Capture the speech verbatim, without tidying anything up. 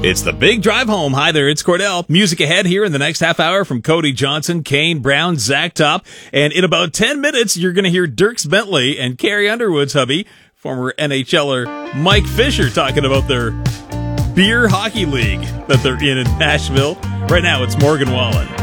It's the big drive home. Hi there, it's Cordell. Music ahead here in the next half hour from Cody Johnson, Kane Brown, Zach Top. And in about ten minutes, you're going to hear Dierks Bentley and Carrie Underwood's hubby, former N H L er Mike Fisher, talking about their beer hockey league that they're in in Nashville. Right now, it's Morgan Wallen.